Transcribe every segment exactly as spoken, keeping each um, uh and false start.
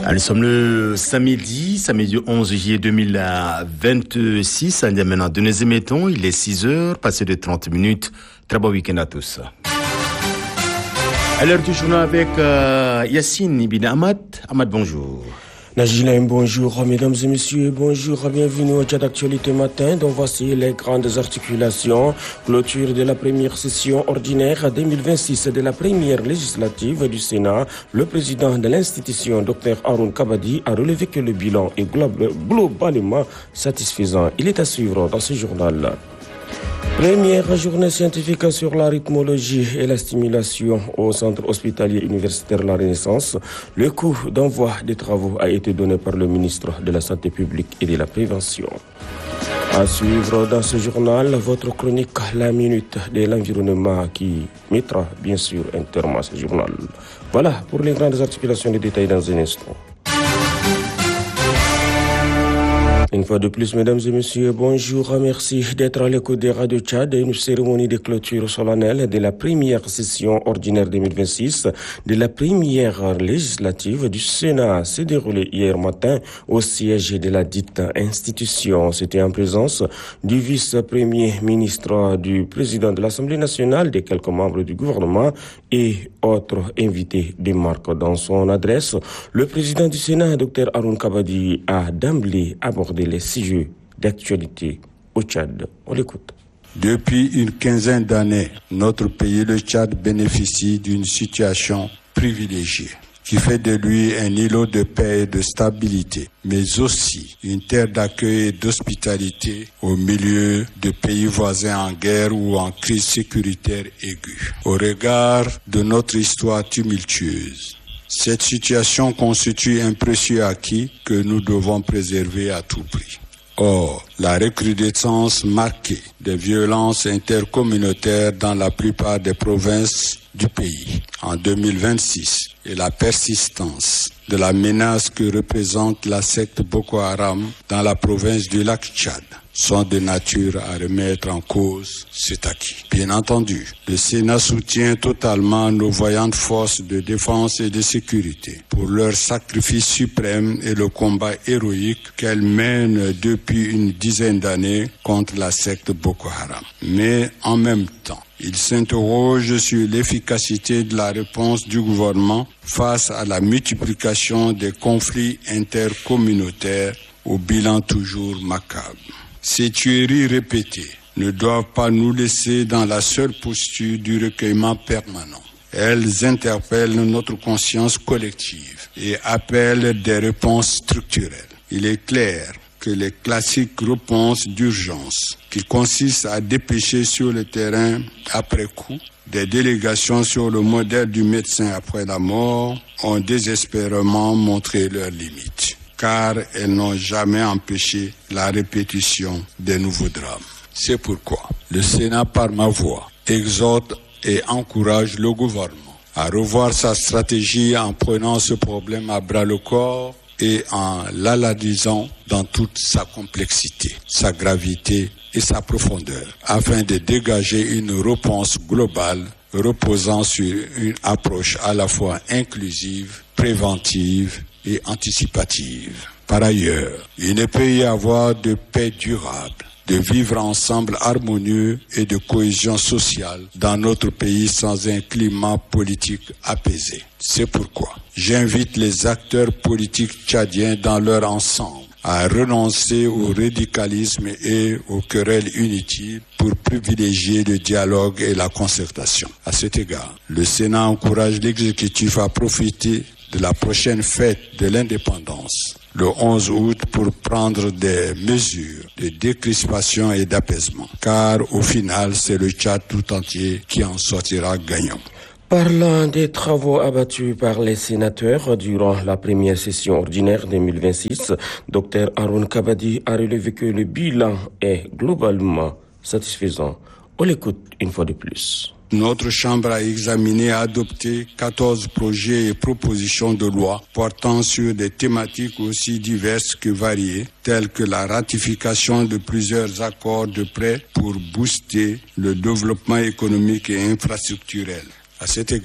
Nous sommes le samedi, samedi onze juillet deux mille vingt-six. On est maintenant de nous émettons. Il est six heures, passé de trente minutes. Très bon week-end à tous. À l'heure du journal avec euh, Yassine Ibn Ahmad. Ahmad, bonjour. Najilem, bonjour, mesdames et messieurs, bonjour, bienvenue au chat d'actualité matin, dont voici les grandes articulations. Clôture de la première session ordinaire deux mille vingt-six de la première législative du Sénat. Le président de l'institution, Dr Haroun Kabadi, a relevé que le bilan est globalement satisfaisant. Il est à suivre dans ce journal. Première journée scientifique sur la rythmologie et la stimulation au centre hospitalier universitaire La Renaissance. Le coup d'envoi des travaux a été donné par le ministre de la Santé publique et de la Prévention. À suivre dans ce journal, votre chronique La Minute de l'Environnement qui mettra bien sûr un terme à ce journal. Voilà pour les grandes articulations des détails dans un instant. Une fois de plus, mesdames et messieurs, bonjour, merci d'être à l'écoute des radios Tchad. Une cérémonie de clôture solennelle de la première session ordinaire deux mille vingt-six de la première législative du Sénat s'est déroulée hier matin au siège de la dite institution. C'était en présence du vice-premier ministre, du président de l'Assemblée nationale, de quelques membres du gouvernement et autres invités de marque. Dans son adresse, le président du Sénat, Dr Haroun Kabadi, a d'emblée abordé les sujets d'actualité au Tchad. On l'écoute. Depuis une quinzaine d'années, notre pays, le Tchad, bénéficie d'une situation privilégiée qui fait de lui un îlot de paix et de stabilité, mais aussi une terre d'accueil et d'hospitalité au milieu de pays voisins en guerre ou en crise sécuritaire aiguë. Au regard de notre histoire tumultueuse, cette situation constitue un précieux acquis que nous devons préserver à tout prix. Or, la recrudescence marquée des violences intercommunautaires dans la plupart des provinces du pays en deux mille vingt-six et la persistance de la menace que représente la secte Boko Haram dans la province du lac Tchad sont de nature à remettre en cause cet acquis. Bien entendu, le Sénat soutient totalement nos voyantes forces de défense et de sécurité pour leur sacrifice suprême et le combat héroïque qu'elles mènent depuis une dizaine d'années contre la secte Boko Haram. Mais en même temps, il s'interroge sur l'efficacité de la réponse du gouvernement face à la multiplication des conflits intercommunautaires au bilan toujours macabre. Ces tueries répétées ne doivent pas nous laisser dans la seule posture du recueillement permanent. Elles interpellent notre conscience collective et appellent des réponses structurelles. Il est clair que les classiques réponses d'urgence, qui consistent à dépêcher sur le terrain après coup des délégations sur le modèle du médecin après la mort, ont désespérément montré leurs limites, car elles n'ont jamais empêché la répétition des nouveaux drames. C'est pourquoi le Sénat, par ma voix, exhorte et encourage le gouvernement à revoir sa stratégie en prenant ce problème à bras-le-corps et en l'analysant dans toute sa complexité, sa gravité et sa profondeur, afin de dégager une réponse globale reposant sur une approche à la fois inclusive, préventive et anticipative. Par ailleurs, il ne peut y avoir de paix durable, de vivre ensemble harmonieux et de cohésion sociale dans notre pays sans un climat politique apaisé. C'est pourquoi j'invite les acteurs politiques tchadiens dans leur ensemble à renoncer au radicalisme et aux querelles inutiles pour privilégier le dialogue et la concertation. À cet égard, le Sénat encourage l'exécutif à profiter de la prochaine fête de l'indépendance, le onze août, pour prendre des mesures de décrispation et d'apaisement, car au final, c'est le Tchad tout entier qui en sortira gagnant. Parlant des travaux abattus par les sénateurs durant la première session ordinaire deux mille vingt-six, Dr Haroun Kabadi a relevé que le bilan est globalement satisfaisant. On l'écoute une fois de plus. Notre Chambre a examiné et adopté quatorze projets et propositions de loi portant sur des thématiques aussi diverses que variées, telles que la ratification de plusieurs accords de prêt pour booster le développement économique et infrastructurel. À cet égard,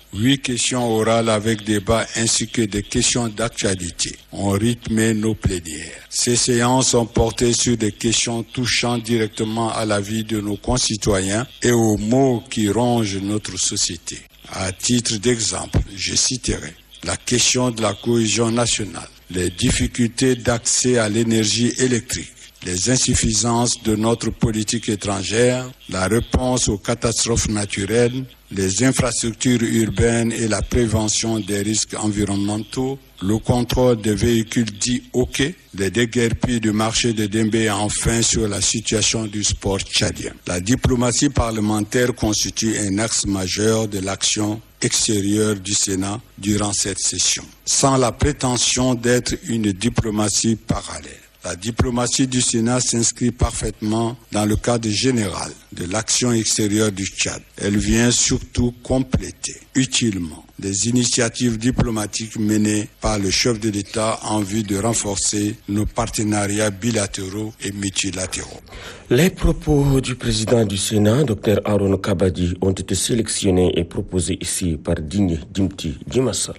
Huit questions orales avec débat ainsi que des questions d'actualité ont rythmé nos plénières. Ces séances ont porté sur des questions touchant directement à la vie de nos concitoyens et aux maux qui rongent notre société. À titre d'exemple, je citerai la question de la cohésion nationale, les difficultés d'accès à l'énergie électrique, les insuffisances de notre politique étrangère, la réponse aux catastrophes naturelles, les infrastructures urbaines et la prévention des risques environnementaux, le contrôle des véhicules dits OK, les déguerpis du marché de Dembé et enfin sur la situation du sport tchadien. La diplomatie parlementaire constitue un axe majeur de l'action extérieure du Sénat durant cette session, sans la prétention d'être une diplomatie parallèle. La diplomatie du Sénat s'inscrit parfaitement dans le cadre général de l'action extérieure du Tchad. Elle vient surtout compléter utilement les initiatives diplomatiques menées par le chef de l'État en vue de renforcer nos partenariats bilatéraux et multilatéraux. Les propos du président du Sénat, Dr Aaron Kabadi, ont été sélectionnés et proposés ici par Digne Dimti Dimassal.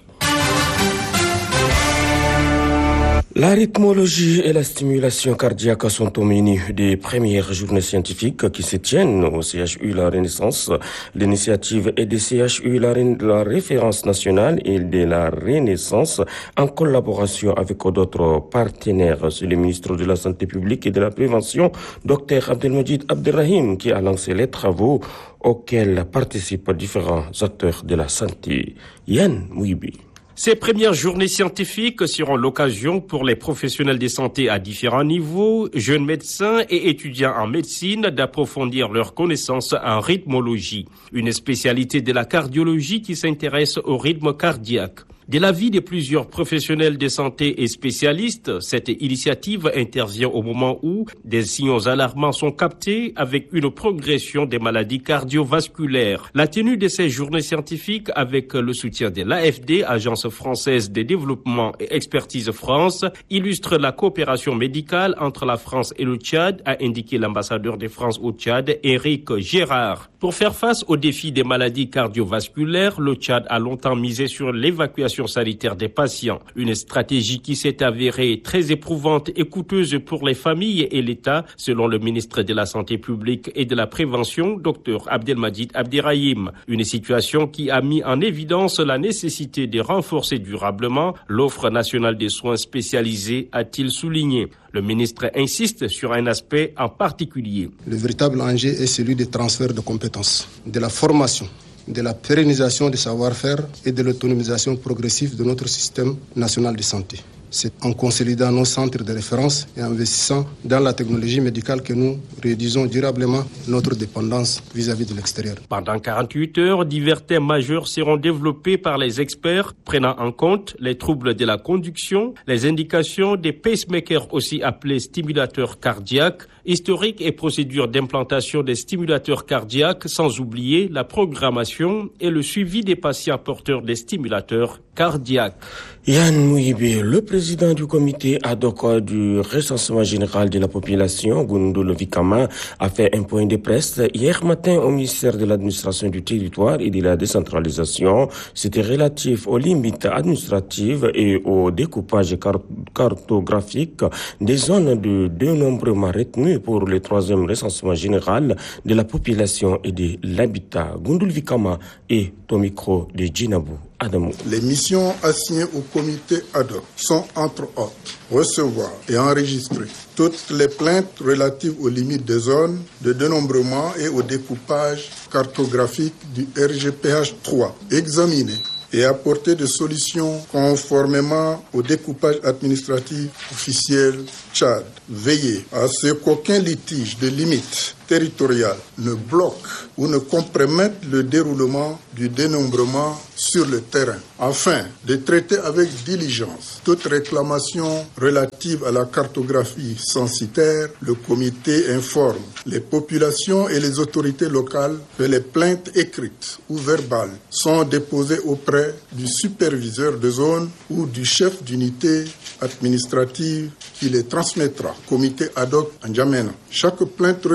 La rythmologie et la stimulation cardiaque sont au menu des premières journées scientifiques qui se tiennent au C H U La Renaissance. L'initiative est du C H U La, la référence nationale et de la Renaissance en collaboration avec d'autres partenaires. C'est le ministre de la Santé publique et de la Prévention, Dr Abdelmajid Abderrahim, qui a lancé les travaux auxquels participent différents acteurs de la santé. Yann Mouibi. Ces premières journées scientifiques seront l'occasion pour les professionnels de santé à différents niveaux, jeunes médecins et étudiants en médecine, d'approfondir leurs connaissances en rythmologie, une spécialité de la cardiologie qui s'intéresse au rythme cardiaque. De l'avis de plusieurs professionnels de santé et spécialistes, cette initiative intervient au moment où des signaux alarmants sont captés avec une progression des maladies cardiovasculaires. La tenue de ces journées scientifiques avec le soutien de l'A F D, Agence française de développement et expertise France, illustre la coopération médicale entre la France et le Tchad, a indiqué l'ambassadeur de France au Tchad, Éric Gérard. Pour faire face aux défis des maladies cardiovasculaires, le Tchad a longtemps misé sur l'évacuation sanitaire des patients. Une stratégie qui s'est avérée très éprouvante et coûteuse pour les familles et l'État, selon le ministre de la Santé publique et de la Prévention, Dr Abdelmajid Abderrahim. Une situation qui a mis en évidence la nécessité de renforcer durablement l'offre nationale des soins spécialisés, a-t-il souligné. Le ministre insiste sur un aspect en particulier. Le véritable enjeu est celui des transferts de compétences, de la formation, de la pérennisation des savoir-faire et de l'autonomisation progressive de notre système national de santé. C'est en consolidant nos centres de référence et en investissant dans la technologie médicale que nous réduisons durablement notre dépendance vis-à-vis de l'extérieur. Pendant quarante-huit heures, divers thèmes majeurs seront développés par les experts, prenant en compte les troubles de la conduction, les indications des pacemakers, aussi appelés stimulateurs cardiaques, historique et procédure d'implantation des stimulateurs cardiaques, sans oublier la programmation et le suivi des patients porteurs des stimulateurs cardiaques. Yann Mouibe, le président du comité ad hoc du recensement général de la population, Gundul Vikama, a fait un point de presse hier matin au ministère de l'administration du territoire et de la décentralisation. C'était relatif aux limites administratives et au découpage cartographique des zones de dénombrement retenues pour le troisième recensement général de la population et de l'habitat. Gundul Vikama est au micro de Djinabou Adamou. Les missions assignées au comité ad hoc sont entre autres recevoir et enregistrer toutes les plaintes relatives aux limites des zones de dénombrement et au découpage cartographique du R G P H trois, examiner et apporter des solutions conformément au découpage administratif officiel Tchad. Veiller à ce qu'aucun litige de limite territoriale ne bloque ou ne compromette le déroulement du dénombrement sur le terrain. Afin de traiter avec diligence toute réclamation relative à la cartographie censitaire, le comité informe les populations et les autorités locales que les plaintes écrites ou verbales sont déposées auprès du superviseur de zone ou du chef d'unité administrative qui les transmettra. Comité ad hoc en N'Djamena. Chaque plainte reçue fait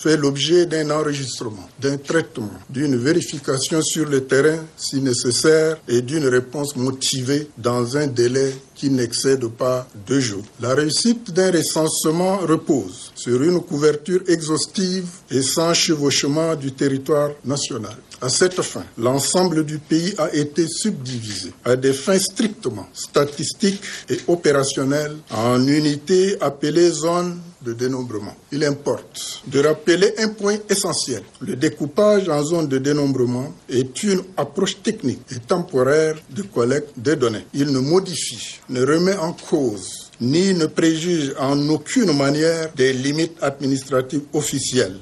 fait l'objet d'un enregistrement, d'un traitement, d'une vérification sur le terrain si nécessaire et d'une réponse motivée dans un délai qui n'excède pas deux jours. La réussite d'un recensement repose sur une couverture exhaustive et sans chevauchement du territoire national. À cette fin, l'ensemble du pays a été subdivisé à des fins strictement statistiques et opérationnelles en unités appelées zones de dénombrement. Il importe de rappeler un point essentiel. Le découpage en zones de dénombrement est une approche technique et temporaire de collecte des données. Il ne modifie, ne remet en cause ni ne préjuge en aucune manière des limites administratives officielles.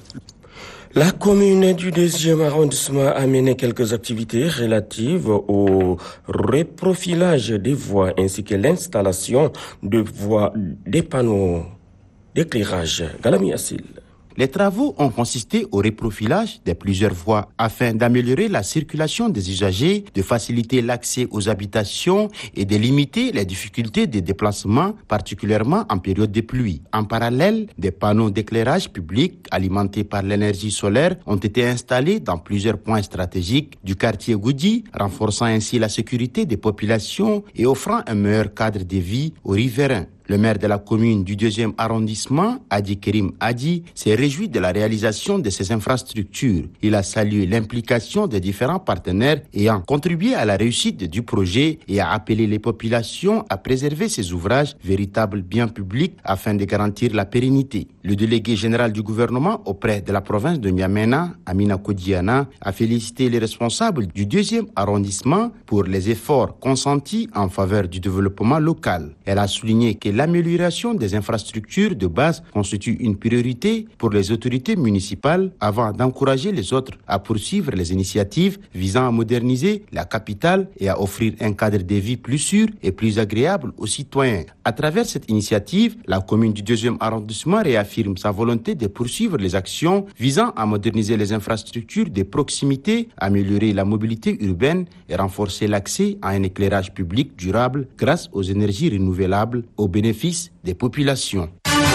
La commune du deuxième arrondissement a mené quelques activités relatives au reprofilage des voies ainsi que l'installation de voies des panneaux d'éclairage. Galami Assil. Les travaux ont consisté au reprofilage de plusieurs voies afin d'améliorer la circulation des usagers, de faciliter l'accès aux habitations et de limiter les difficultés de déplacement, particulièrement en période de pluie. En parallèle, des panneaux d'éclairage public alimentés par l'énergie solaire ont été installés dans plusieurs points stratégiques du quartier Goudi, renforçant ainsi la sécurité des populations et offrant un meilleur cadre de vie aux riverains. Le maire de la commune du deuxième arrondissement, Adi Kerim Adi, s'est réjoui de la réalisation de ces infrastructures. Il a salué l'implication des différents partenaires ayant contribué à la réussite du projet et a appelé les populations à préserver ces ouvrages, véritables biens publics, afin de garantir la pérennité. Le délégué général du gouvernement auprès de la province de N'Djamena, Amina Kodiana, a félicité les responsables du deuxième arrondissement pour les efforts consentis en faveur du développement local. Elle a souligné que l'amélioration des infrastructures de base constitue une priorité pour les autorités municipales avant d'encourager les autres à poursuivre les initiatives visant à moderniser la capitale et à offrir un cadre de vie plus sûr et plus agréable aux citoyens. À travers cette initiative, la commune du deuxième arrondissement réaffirme sa volonté de poursuivre les actions visant à moderniser les infrastructures de proximité, améliorer la mobilité urbaine et renforcer l'accès à un éclairage public durable grâce aux énergies renouvelables au bénéfice des populations.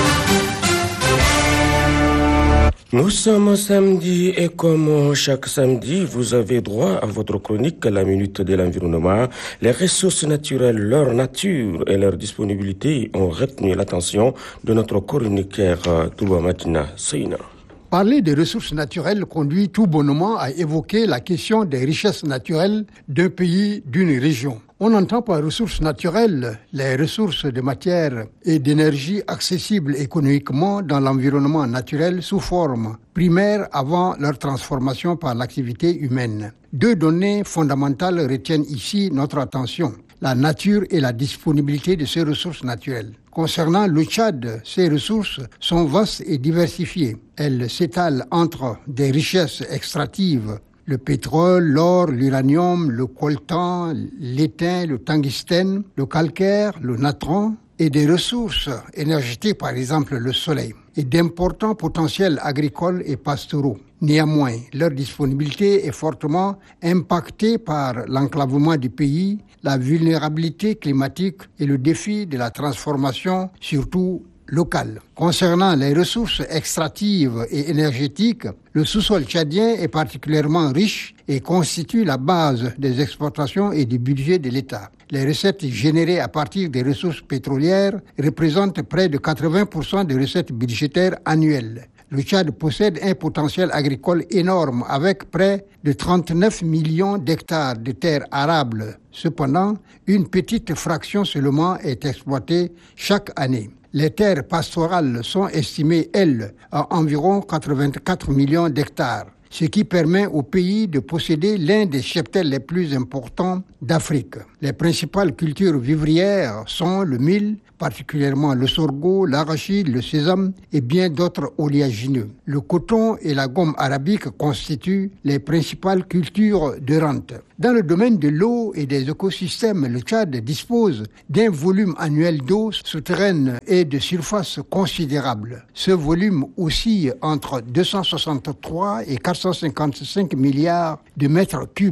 Nous sommes samedi et comme chaque samedi, vous avez droit à votre chronique La Minute de l'Environnement. Les ressources naturelles, leur nature et leur disponibilité ont retenu l'attention de notre chroniqueur Touba Madina Seina. Parler des ressources naturelles conduit tout bonnement à évoquer la question des richesses naturelles d'un pays, d'une région. On entend par ressources naturelles les ressources de matière et d'énergie accessibles économiquement dans l'environnement naturel sous forme primaire avant leur transformation par l'activité humaine. Deux données fondamentales retiennent ici notre attention: la nature et la disponibilité de ces ressources naturelles. Concernant le Tchad, ces ressources sont vastes et diversifiées. Elles s'étalent entre des richesses extractives, le pétrole, l'or, l'uranium, le coltan, l'étain, le tungstène, le calcaire, le natron, et des ressources énergétiques, par exemple le soleil, et d'importants potentiels agricoles et pastoraux. Néanmoins, leur disponibilité est fortement impactée par l'enclavement du pays, la vulnérabilité climatique et le défi de la transformation, surtout locale. Concernant les ressources extractives et énergétiques, le sous-sol tchadien est particulièrement riche et constitue la base des exportations et du budget de l'État. Les recettes générées à partir des ressources pétrolières représentent près de quatre-vingts pour cent des recettes budgétaires annuelles. Le Tchad possède un potentiel agricole énorme avec près de trente-neuf millions d'hectares de terres arables. Cependant, une petite fraction seulement est exploitée chaque année. Les terres pastorales sont estimées, elles, à environ quatre-vingt-quatre millions d'hectares, ce qui permet au pays de posséder l'un des cheptels les plus importants d'Afrique. Les principales cultures vivrières sont le mil, particulièrement le sorgho, l'arachide, le sésame et bien d'autres oléagineux. Le coton et la gomme arabique constituent les principales cultures de rente. Dans le domaine de l'eau et des écosystèmes, le Tchad dispose d'un volume annuel d'eau souterraine et de surface considérable. Ce volume oscille entre deux cent soixante-trois et quatre cent cinquante-cinq milliards de mètres cubes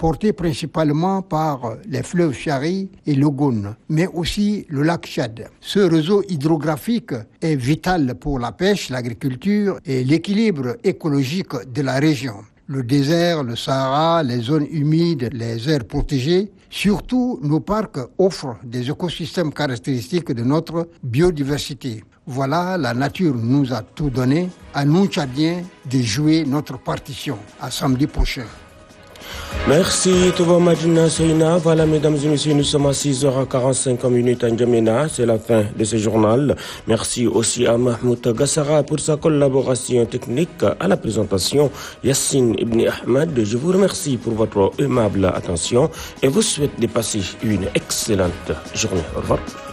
porté principalement par les fleuves Chari et Logone, mais aussi le lac Tchad. Ce réseau hydrographique est vital pour la pêche, l'agriculture et l'équilibre écologique de la région. Le désert, le Sahara, les zones humides, les aires protégées, surtout nos parcs offrent des écosystèmes caractéristiques de notre biodiversité. Voilà, la nature nous a tout donné. À nous, Tchadiens, de jouer notre partition. À samedi prochain. Merci, Touba Madina Seina. Voilà, mesdames et messieurs, nous sommes à six heures quarante-cinq minutes en Djamena. C'est la fin de ce journal. Merci aussi à Mahmoud Gassara pour sa collaboration technique. À la présentation, Yassine Ibn Ahmed. Je vous remercie pour votre aimable attention et vous souhaite de passer une excellente journée. Au revoir.